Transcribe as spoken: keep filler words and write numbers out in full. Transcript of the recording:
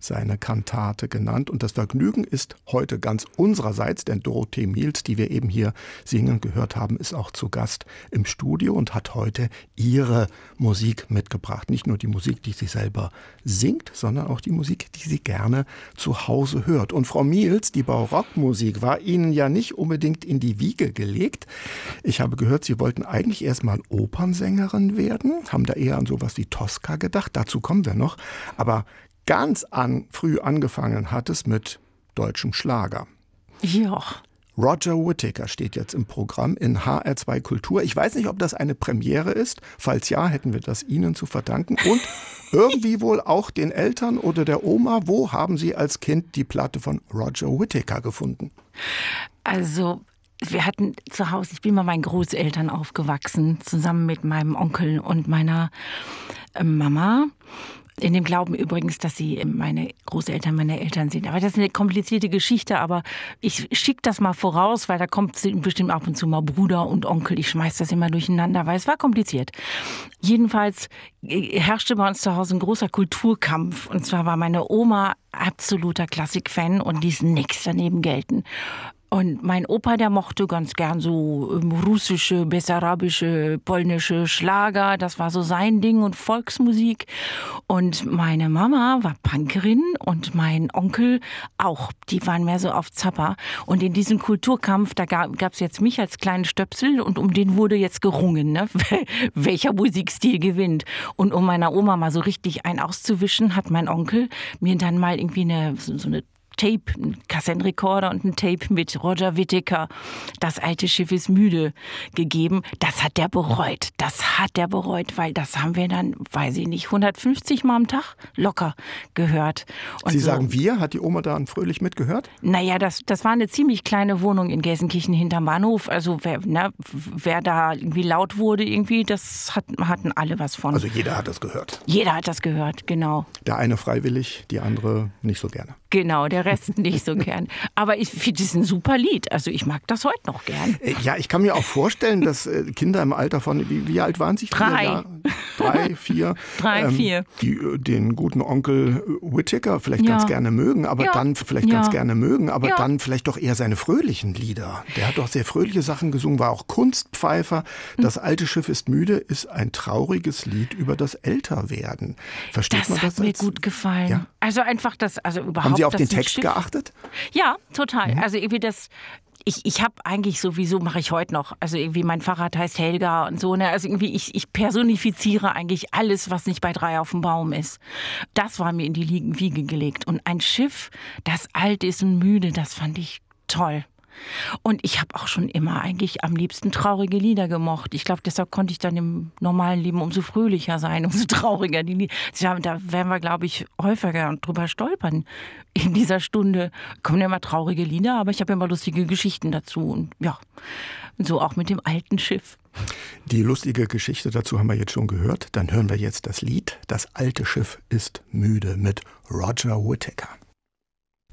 seine Kantate genannt. Und das Vergnügen ist heute ganz unsererseits, denn Dorothee Miels, die wir eben hier singen gehört haben, ist auch zu Gast im Studio und hat heute ihre Musik mitgebracht. Nicht nur die Musik, die sie selber singt, sondern auch die Musik, die sie gerne zu Hause hört. Und Frau Miels, die Barockmusik war Ihnen ja nicht unbedingt in die Wiege gelegt. Ich habe gehört, Sie wollten eigentlich erst mal Opernsängerin werden, haben da eher an sowas wie Tosca gedacht. Dazu kommen wir noch. Aber ganz an, früh angefangen hat es mit deutschem Schlager. Ja. Roger Whittaker steht jetzt im Programm in H R zwei Kultur. Ich weiß nicht, ob das eine Premiere ist. Falls ja, hätten wir das Ihnen zu verdanken. Und irgendwie wohl auch den Eltern oder der Oma. Wo haben Sie als Kind die Platte von Roger Whittaker gefunden? Also, wir hatten zu Hause, ich bin bei meinen Großeltern aufgewachsen, zusammen mit meinem Onkel und meiner Mama. In dem Glauben übrigens, dass sie meine Großeltern meine Eltern sind. Aber das ist eine komplizierte Geschichte, aber ich schicke das mal voraus, weil da kommt bestimmt ab und zu mal Bruder und Onkel. Ich schmeiß das immer durcheinander, weil es war kompliziert. Jedenfalls herrschte bei uns zu Hause ein großer Kulturkampf. Und zwar war meine Oma absoluter Klassikfan und ließ nichts daneben gelten. Und mein Opa, der mochte ganz gern so russische, bessarabische, polnische Schlager. Das war so sein Ding und Volksmusik. Und meine Mama war Punkerin und mein Onkel auch. Die waren mehr so auf Zappa. Und in diesem Kulturkampf, da gab es jetzt mich als kleinen Stöpsel und um den wurde jetzt gerungen, ne? Welcher Musikstil gewinnt. Und um meiner Oma mal so richtig ein auszuwischen, hat mein Onkel mir dann mal irgendwie eine, so, so eine Tape, ein Kassettenrekorder und ein Tape mit Roger Whittaker, Das alte Schiff ist müde, gegeben. Das hat der bereut. Das hat der bereut, weil das haben wir dann, weiß ich nicht, hundertfünfzig Mal am Tag locker gehört. Und Sie so, sagen wir, hat die Oma dann fröhlich mitgehört? Naja, das, das war eine ziemlich kleine Wohnung in Gelsenkirchen hinterm Bahnhof. Also wer, ne, wer da irgendwie laut wurde, irgendwie, das hat, hatten alle was von. Also jeder hat das gehört? Jeder hat das gehört, genau. Der eine freiwillig, die andere nicht so gerne. Genau, der Rest nicht so gern. Aber ich finde das ein super Lied. Also ich mag das heute noch gern. Ja, ich kann mir auch vorstellen, dass Kinder im Alter von, wie, wie alt waren Sie? Drei. Drei, vier. Drei, ähm, vier. Die den guten Onkel Whittaker vielleicht Ja. ganz gerne mögen, aber Ja. dann vielleicht Ja. ganz gerne mögen, aber Ja. dann vielleicht doch eher seine fröhlichen Lieder. Der hat doch sehr fröhliche Sachen gesungen, war auch Kunstpfeifer. Das alte Schiff ist müde ist ein trauriges Lied über das Älterwerden. Versteht Das man das? hat mir als- gut gefallen. Ja? Also einfach das, also überhaupt. Haben Sie auf das den Lied Text Schiff- geachtet? Ja, total. Also irgendwie das. Ich, ich habe eigentlich sowieso, mache ich heute noch, also irgendwie mein Fahrrad heißt Helga und so, ne? Also irgendwie ich, ich personifiziere eigentlich alles, was nicht bei drei auf dem Baum ist. Das war mir in die Wiege gelegt. Und ein Schiff, das alt ist und müde, das fand ich toll. Und ich habe auch schon immer eigentlich am liebsten traurige Lieder gemocht. Ich glaube, deshalb konnte ich dann im normalen Leben umso fröhlicher sein, umso trauriger die Lieder. Ja, da werden wir, glaube ich, häufiger drüber stolpern in dieser Stunde. Kommen ja immer traurige Lieder, aber ich habe immer lustige Geschichten dazu. Und ja, so auch mit dem alten Schiff. Die lustige Geschichte dazu haben wir jetzt schon gehört. Dann hören wir jetzt das Lied Das alte Schiff ist müde mit Roger Whittaker.